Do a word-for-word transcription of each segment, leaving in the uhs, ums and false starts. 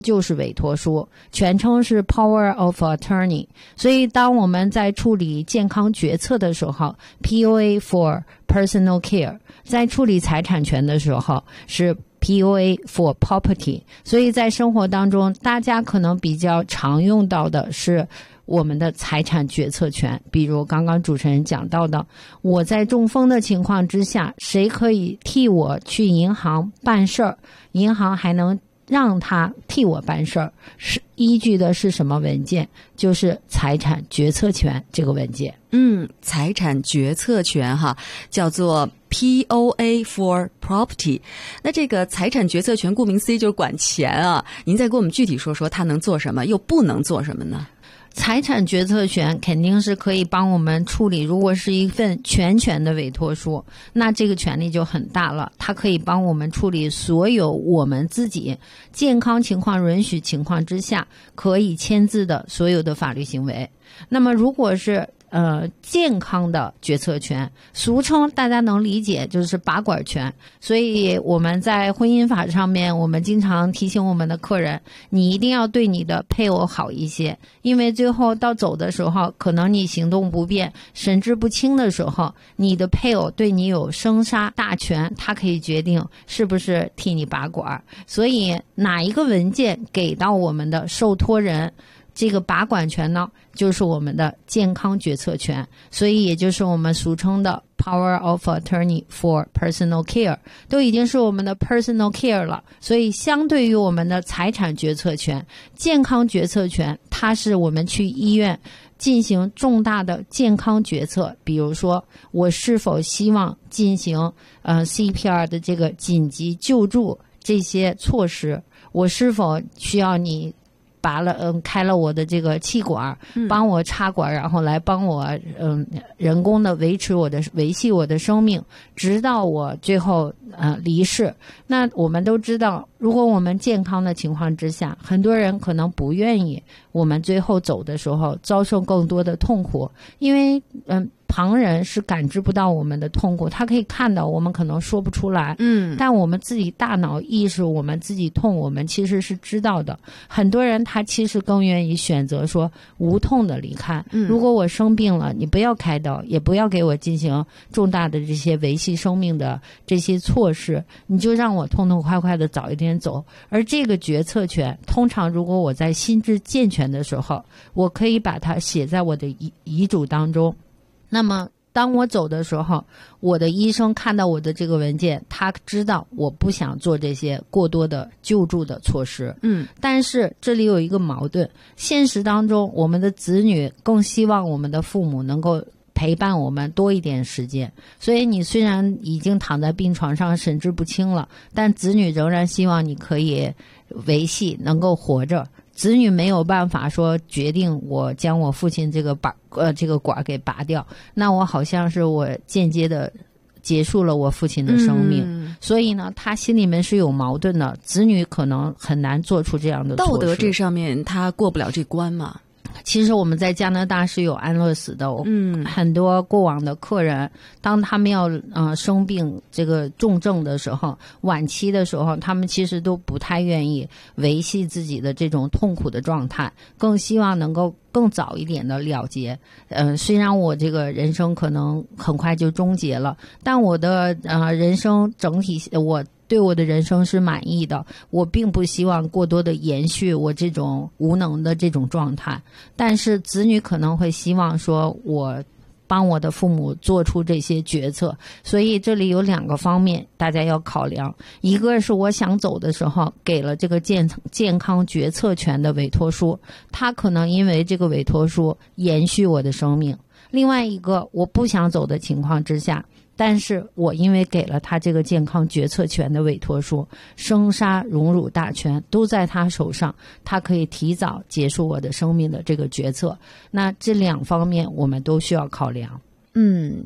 就是委托书，全称是 Power of Attorney。 所以当我们在处理健康决策的时候 P O A for Personal Care， 在处理财产权的时候是 P O A for Property。 所以在生活当中大家可能比较常用到的是我们的财产决策权，比如刚刚主持人讲到的，我在中风的情况之下，谁可以替我去银行办事儿，银行还能让他替我办事儿，是依据的是什么文件？就是财产决策权这个文件。 嗯，财产决策权哈，叫做 P O A for Property。 那这个财产决策权顾名思义就是管钱啊，您再给我们具体说说它能做什么又不能做什么呢？ 财产决策权肯定是可以帮我们处理，如果是一份全权的委托书，那这个权利就很大了，它可以帮我们处理所有我们自己健康情况允许情况之下可以签字的所有的法律行为。那么如果是呃，健康的决策权，俗称大家能理解就是拔管权。所以我们在婚姻法上面，我们经常提醒我们的客人，你一定要对你的配偶好一些，因为最后到走的时候，可能你行动不便、神志不清的时候，你的配偶对你有生杀大权，他可以决定是不是替你拔管。所以哪一个文件给到我们的受托人这个拔管权呢，就是我们的健康决策权，所以也就是我们俗称的 Power of Attorney for Personal Care， 都已经是我们的 Personal Care 了。所以相对于我们的财产决策权，健康决策权它是我们去医院进行重大的健康决策，比如说我是否希望进行呃 C P R 的这个紧急救助这些措施，我是否需要你拔了嗯开了我的这个气管，帮我插管，然后来帮我嗯人工的维持我的维系我的生命，直到我最后呃离世。那我们都知道，如果我们健康的情况之下，很多人可能不愿意我们最后走的时候遭受更多的痛苦，因为嗯旁人是感知不到我们的痛苦，他可以看到，我们可能说不出来，嗯，但我们自己大脑意识我们自己痛，我们其实是知道的。很多人他其实更愿意选择说无痛的离开，嗯，如果我生病了，你不要开刀，也不要给我进行重大的这些维系生命的这些措施，你就让我痛痛快快的早一点走。而这个决策权，通常如果我在心智健全的时候，我可以把它写在我的遗遗嘱当中。那么当我走的时候，我的医生看到我的这个文件，他知道我不想做这些过多的救助的措施。嗯，但是这里有一个矛盾，现实当中我们的子女更希望我们的父母能够陪伴我们多一点时间，所以你虽然已经躺在病床上神志不清了，但子女仍然希望你可以维系能够活着。子女没有办法说决定我将我父亲这个把呃这个管给拔掉，那我好像是我间接的结束了我父亲的生命，嗯，所以呢他心里面是有矛盾的，子女可能很难做出这样的措施。 道德这上面他过不了这关嘛。 其实我们在加拿大是有安乐死的，嗯，很多过往的客人，当他们要呃生病这个重症的时候，晚期的时候，他们其实都不太愿意维系自己的这种痛苦的状态，更希望能够更早一点的了结。呃，虽然我这个人生可能很快就终结了，但我的呃人生整体我。对我的人生是满意的，我并不希望过多的延续我这种无能的这种状态，但是子女可能会希望说我帮我的父母做出这些决策，所以这里有两个方面大家要考量，一个是我想走的时候给了这个健健康决策权的委托书，他可能因为这个委托书延续我的生命，另外一个我不想走的情况之下，但是我因为给了他这个健康决策权的委托书，生杀荣辱大权都在他手上，他可以提早结束我的生命的这个决策。那这两方面我们都需要考量。 嗯，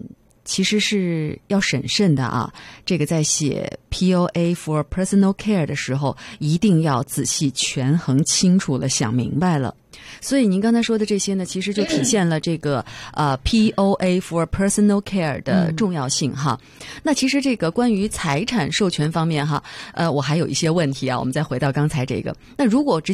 其实是要审慎的啊。这个在写 P O A for Personal Care 的时候，一定要仔细权衡清楚了，想明白了。所以您刚才说的这些呢，其实就体现了这个呃 P O A for Personal Care 的重要性哈。嗯、那其实这个关于财产授权方面哈，呃，我还有一些问题啊，我们再回到刚才这个。那如果直